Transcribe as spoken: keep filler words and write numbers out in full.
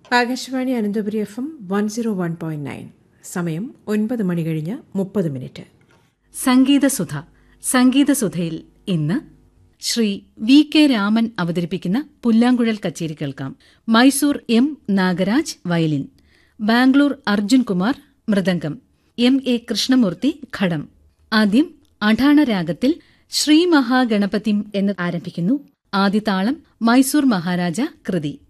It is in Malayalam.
Akashvani Ananthapuri F M one zero one point nine. സമയം ഒൻപത് മണി കഴിഞ്ഞ് മുപ്പത് മിനിറ്റ്. സംഗീതസുധ. സംഗീതസുധയിൽ ഇന്ന് ശ്രീ വി കെ രാമൻ അവതരിപ്പിക്കുന്ന പുല്ലാങ്കുഴൽ കച്ചേരി കേൾക്കാം. Mysore M Nagaraj violin, Bangalore Arjun Kumar mridangam, M A Krishnamurthy ഘടം. ആദ്യം അഠാണ രാഗത്തിൽ ശ്രീ മഹാഗണപതിം എന്ന് ആരംഭിക്കുന്നു. ആദിതാളം മൈസൂർ മഹാരാജ കൃതി.